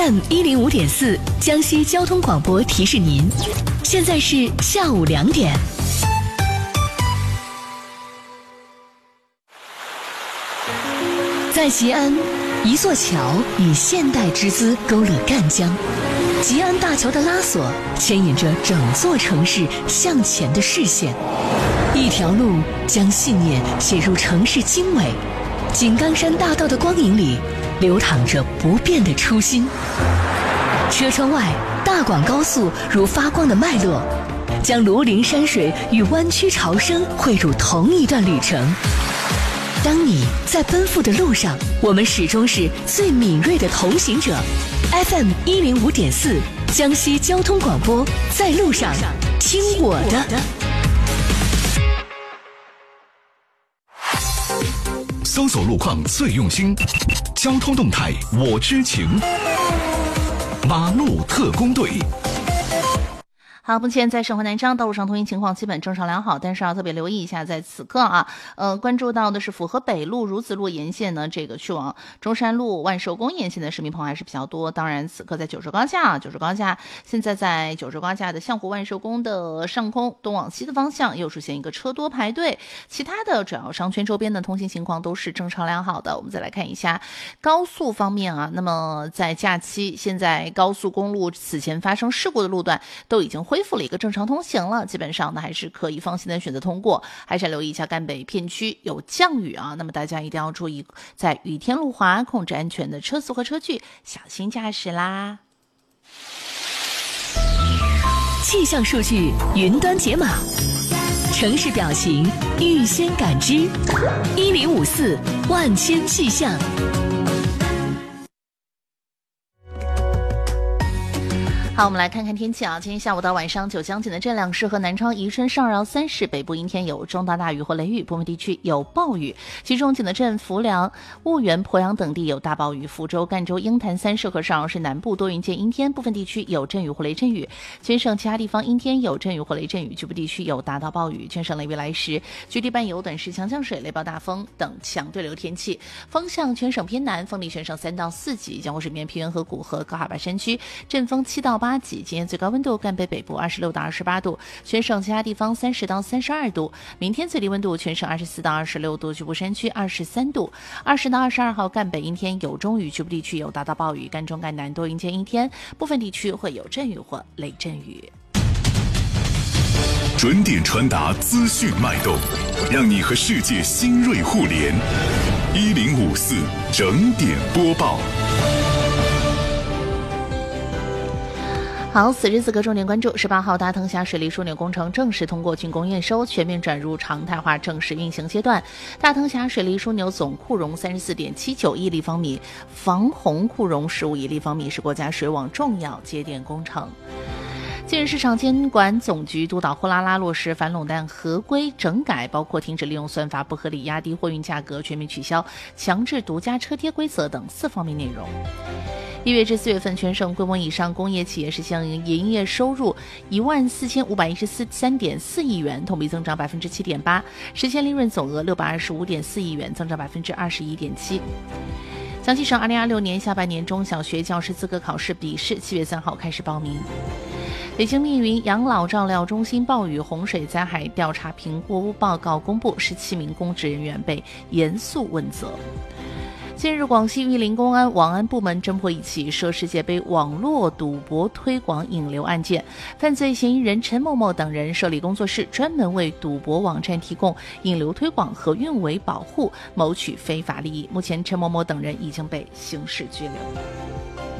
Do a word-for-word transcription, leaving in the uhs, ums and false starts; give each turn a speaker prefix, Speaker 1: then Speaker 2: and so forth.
Speaker 1: M 一零五点四江西交通广播提示您，现在是下午两点。在吉安，一座桥以现代之姿勾勒赣江。吉安大桥的拉索牵引着整座城市向前的视线，一条路将信念写入城市经纬。井冈山大道的光影里，流淌着不变的初心。车窗外，大广高速如发光的脉络，将庐陵山水与湾区潮生汇入同一段旅程。当你在奔赴的路上，我们始终是最敏锐的同行者。F M 一零五点四，江西交通广播，在路上听我的。
Speaker 2: 搜索路况最用心，交通动态我知情。马路特工队。
Speaker 3: 好，目前在省会南昌道路上通行情况基本正常良好，但是要特别留意一下，在此刻啊，呃，关注到的是府河北路、孺子路沿线呢，这个去往中山路、万寿宫沿线的市民朋友还是比较多。当然，此刻在九州高架，九州高架现在在九州高架的相湖万寿宫的上空东往西的方向又出现一个车多排队，其他的主要商圈周边的通行情况都是正常良好的。我们再来看一下高速方面啊，那么在假期，现在高速公路此前发生事故的路段都已经恢复了一个正常通行了，基本上呢还是可以放心的选择通过。还是要留意一下赣北片区有降雨啊，那么大家一定要注意在雨天路滑，控制安全的车速和车距，小心驾驶啦。
Speaker 1: 气象数据云端解码，城市表情预先感知，一零五四万千气象。
Speaker 3: 好，我们来看看天气啊。今天下午到晚上，九江锦的这两市和南昌、宜春、上饶三市北部阴天有中到大雨或雷雨，部分地区有暴雨。其中锦的镇、浮梁、婺源、鄱阳等地有大暴雨。福州、赣州、鹰潭三市和上饶市南部多云见阴天，部分地区有阵雨或雷阵雨。全省其他地方阴天有阵雨或雷阵雨，局部地区有达到暴雨。全省雷雨来时，局地伴有短时强降水、雷暴大风等强对流天气。风向全省偏南，风力全省三到四级，江湖水面平原和谷和高海拔山区阵风七到八。八级，今天最高温度赣北北部二十六到二十八度，全省其他地方三十到三十二度。明天最低温度全省二十四到二十六度，局部山区二十三度。二十到二十二号赣北阴天有中雨，局部地区有达到暴雨。赣中赣南多云见阴天，部分地区会有阵雨或雷阵雨。
Speaker 2: 准点传达资讯脉动，让你和世界新锐互联。一零五四整点播报。
Speaker 3: 好，此时此刻重点关注十八号大藤峡水利枢纽工程正式通过竣工验收，全面转入常态化正式运行阶段。大藤峡水利枢纽总库容三十四点七九亿立方米，防洪库容十五亿立方米，是国家水网重要节点工程。近日，市场监管总局督导货拉拉落实反垄断合规整改，包括停止利用算法不合理压低货运价格、全面取消强制独家车贴规则等四方面内容。一月至四月份，全省规模以上工业企业实现营业收入一万四千五百一十三点四亿元，同比增长百分之七点八，实现利润总额六百二十五点四亿元，增长百分之二十一点七。江西省二零二六年下半年中小学教师资格考试笔试七月三号开始报名。北京密云养老照料中心暴雨洪水灾害调查评估报告公布，十七名公职人员被严肃问责。近日，广西玉林公安网安部门侦破一起涉世界杯网络赌博推广引流案件，犯罪嫌疑人陈某某等人设立工作室，专门为赌博网站提供引流推广和运维保护，谋取非法利益。目前，陈某某等人已经被刑事拘留。